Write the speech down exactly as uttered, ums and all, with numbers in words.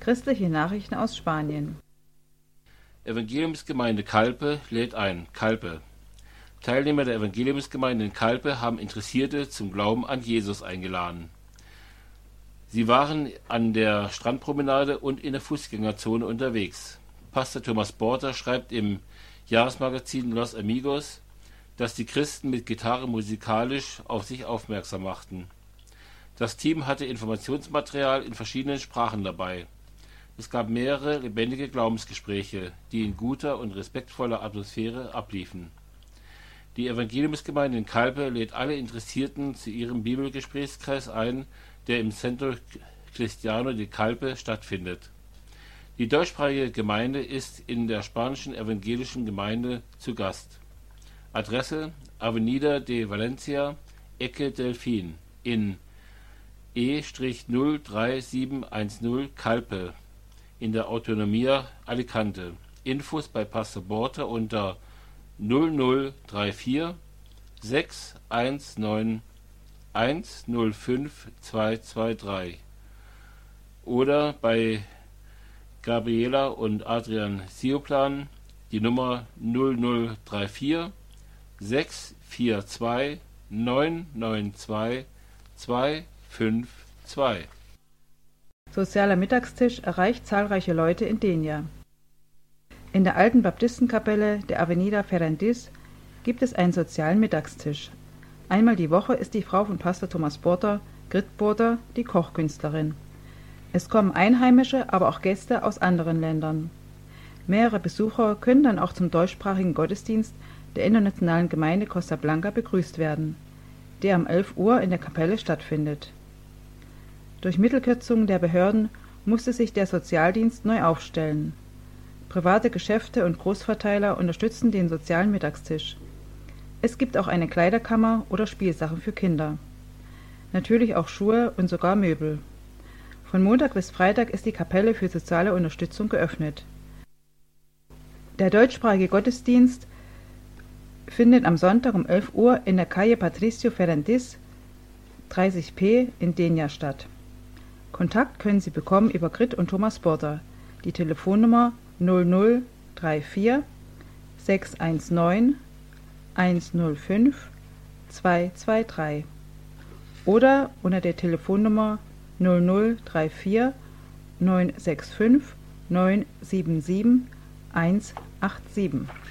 Christliche Nachrichten aus Spanien. Evangeliumsgemeinde Calpe lädt ein. Calpe. Teilnehmer der Evangeliumsgemeinde in Calpe haben Interessierte zum Glauben an Jesus eingeladen. Sie waren an der Strandpromenade und in der Fußgängerzone unterwegs. Pastor Thomas Porter schreibt im Jahresmagazin Los Amigos, dass die Christen mit Gitarre musikalisch auf sich aufmerksam machten. Das Team hatte Informationsmaterial in verschiedenen Sprachen dabei. Es gab mehrere lebendige Glaubensgespräche, die in guter und respektvoller Atmosphäre abliefen. Die Evangeliumsgemeinde in Calpe lädt alle Interessierten zu ihrem Bibelgesprächskreis ein, der im Centro Cristiano de Calpe stattfindet. Die deutschsprachige Gemeinde ist in der spanischen evangelischen Gemeinde zu Gast. Adresse: Avenida de Valencia, Ecke Delfin in E null drei sieben eins null Calpe in der Autonomía Alicante. Infos bei Pastor Porter unter null null drei vier sechs eins neun eins null fünf zwei zwei drei oder bei Gabriela und Adrian Sioplan die Nummer null null drei vier sechs vier zwei neun neun zwei zwei fünf zwei. Sozialer Mittagstisch erreicht zahlreiche Leute in Denia. In der alten Baptistenkapelle der Avenida Ferrandis gibt es einen sozialen Mittagstisch. Einmal die Woche ist die Frau von Pastor Thomas Porter, Grit Porter, die Kochkünstlerin. Es kommen Einheimische, aber auch Gäste aus anderen Ländern. Mehrere Besucher können dann auch zum deutschsprachigen Gottesdienst der internationalen Gemeinde Costa Blanca begrüßt werden, der um elf Uhr in der Kapelle stattfindet. Durch Mittelkürzungen der Behörden musste sich der Sozialdienst neu aufstellen. Private Geschäfte und Großverteiler unterstützen den sozialen Mittagstisch. Es gibt auch eine Kleiderkammer oder Spielsachen für Kinder. Natürlich auch Schuhe und sogar Möbel. Von Montag bis Freitag ist die Kapelle für soziale Unterstützung geöffnet. Der deutschsprachige Gottesdienst findet am Sonntag um elf Uhr in der Calle Patricio Ferrandis dreißig p in Denia statt. Kontakt können Sie bekommen über Grit und Thomas Porter. Die Telefonnummer null null drei vier sechs eins neun eins null fünf zwei zwei drei oder unter der Telefonnummer null null drei vier neun sechs fünf neun sieben sieben eins acht sieben.